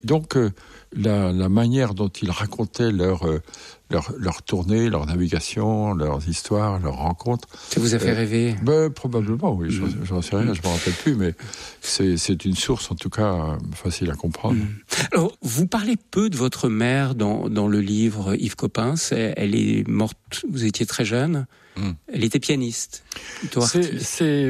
Donc, la manière dont ils racontaient leur tournée, leur navigation, leurs histoires, leurs rencontres... Ça vous a fait rêver ? Probablement, oui. J'en sais rien, je ne me rappelle plus, mais c'est une source, en tout cas, facile à comprendre. Alors, vous parlez peu de votre mère dans le livre, Yves Coppens. Elle est morte, vous étiez très jeune. Elle était pianiste, plutôt artiste.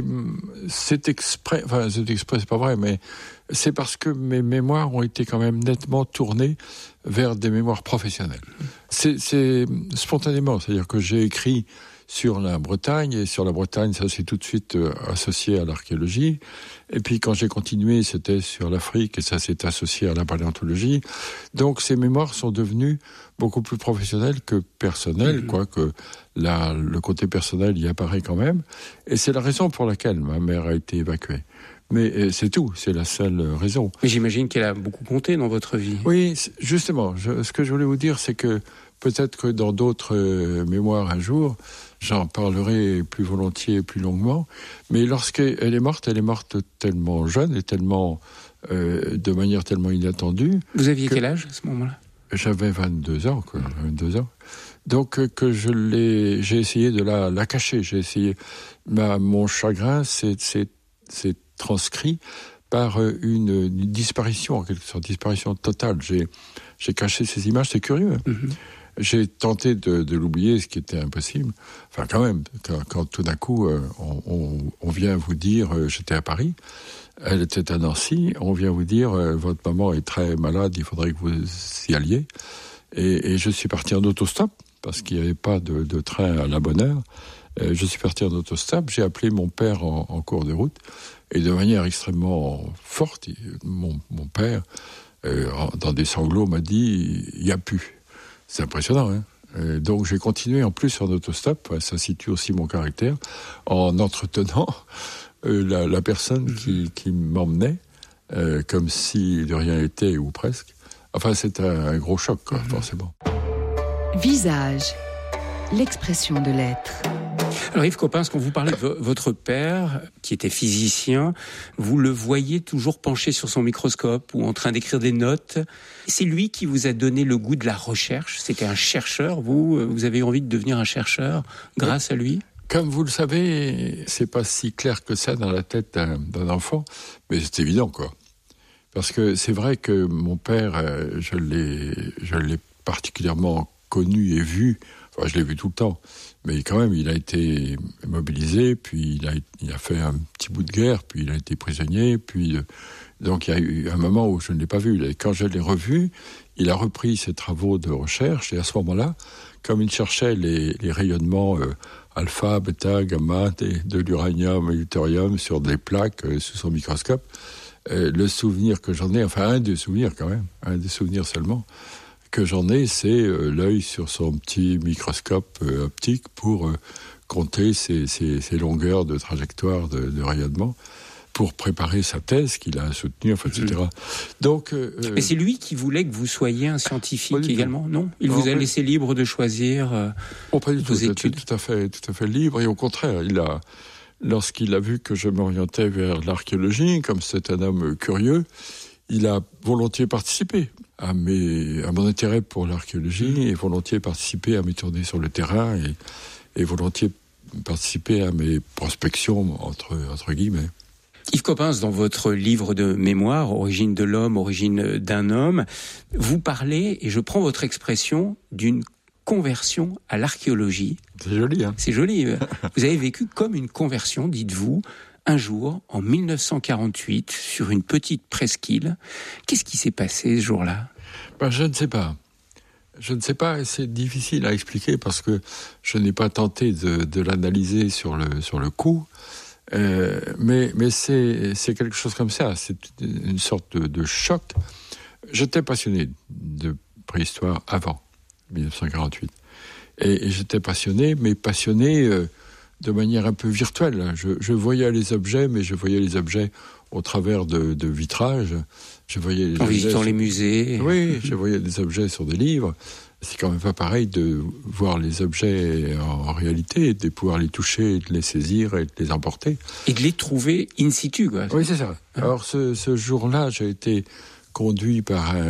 C'est exprès, c'est pas vrai, mais c'est parce que mes mémoires ont été quand même nettement tournées vers des mémoires professionnelles. C'est spontanément, c'est-à-dire que j'ai écrit sur la Bretagne, et sur la Bretagne, ça s'est tout de suite associé à l'archéologie. Et puis quand j'ai continué, c'était sur l'Afrique, et ça s'est associé à la paléontologie. Donc ces mémoires sont devenues beaucoup plus professionnelles que personnelles, quoique le côté personnel y apparaît quand même. Et c'est la raison pour laquelle ma mère a été évacuée. Mais c'est tout, c'est la seule raison. Mais j'imagine qu'elle a beaucoup compté dans votre vie. Oui, justement, ce que je voulais vous dire, c'est que peut-être que dans d'autres mémoires un jour, j'en parlerai plus volontiers, plus longuement. Mais lorsqu'elle est morte tellement jeune et tellement, de manière tellement inattendue. Vous aviez quel âge à ce moment-là ? J'avais 22 ans, quoi. 22 ans. Donc que j'ai essayé de la cacher. J'ai essayé. Mon chagrin, c'est transcrit par une disparition, en quelque sorte, disparition totale. J'ai caché ces images, c'est curieux. J'ai tenté de l'oublier, ce qui était impossible. Enfin, quand même, quand tout d'un coup, on vient vous dire, j'étais à Paris, elle était à Nancy, on vient vous dire, votre maman est très malade, il faudrait que vous y alliez. Et je suis parti en autostop, parce qu'il n'y avait pas de train à la bonne heure. Je suis parti en autostop, j'ai appelé mon père en cours de route, et de manière extrêmement forte, mon père, dans des sanglots, m'a dit « il n'y a plus ». C'est impressionnant, hein. Donc j'ai continué en plus en autostop, ça situe aussi mon caractère, en entretenant la personne qui m'emmenait, comme si de rien n'était, ou presque. Enfin, c'est un gros choc, quoi, forcément. Visage, l'expression de l'être. Alors Yves Coppens, quand vous parlez de votre père, qui était physicien, vous le voyez toujours penché sur son microscope ou en train d'écrire des notes. C'est lui qui vous a donné le goût de la recherche. C'était un chercheur. Vous avez eu envie de devenir un chercheur grâce à lui ? Comme vous le savez, c'est pas si clair que ça dans la tête d'un enfant, mais c'est évident, quoi. Parce que c'est vrai que mon père, je l'ai particulièrement connu et vu. Enfin, je l'ai vu tout le temps. Mais quand même, il a été mobilisé, puis il a fait un petit bout de guerre, puis il a été prisonnier, puis donc il y a eu un moment où je ne l'ai pas vu. Et quand je l'ai revu, il a repris ses travaux de recherche, et à ce moment-là, comme il cherchait les rayonnements alpha, bêta, gamma, de l'uranium et du thorium sur des plaques sous son microscope, le souvenir que j'en ai, enfin un des souvenirs quand même, un des souvenirs seulement, que j'en ai, c'est l'œil sur son petit microscope optique pour compter ces longueurs de trajectoire de rayonnement pour préparer sa thèse qu'il a soutenue, enfin, etc. Donc, mais c'est lui qui voulait que vous soyez un scientifique également, non ? Il vous a laissé libre de choisir pas du vos tout, études. Tout à fait libre, et au contraire, lorsqu'il a vu que je m'orientais vers l'archéologie, comme c'est un homme curieux, il a volontiers participé à mon intérêt pour l'archéologie et volontiers participé à mes tournées sur le terrain et volontiers participé à mes prospections, entre guillemets. Yves Coppens, dans votre livre de mémoire, Origine de l'homme, origine d'un homme, vous parlez, et je prends votre expression, d'une conversion à l'archéologie. C'est joli, hein ? C'est joli. Vous avez vécu comme une conversion, dites-vous, un jour, en 1948, sur une petite presqu'île. Qu'est-ce qui s'est passé ce jour-là ? Je ne sais pas. Je ne sais pas, et c'est difficile à expliquer parce que je n'ai pas tenté de l'analyser sur le coup. Mais c'est quelque chose comme ça. C'est une sorte de choc. J'étais passionné de préhistoire avant 1948. Et j'étais passionné, mais passionné de manière un peu virtuelle. Je voyais les objets, mais je voyais les objets au travers de vitrages. Je voyais les en visitant les musées. Oui, je voyais des objets sur des livres. C'est quand même pas pareil de voir les objets en réalité, de pouvoir les toucher, de les saisir et de les emporter. Et de les trouver in situ, quoi. Oui, c'est ça. Alors ce jour-là, j'ai été conduit par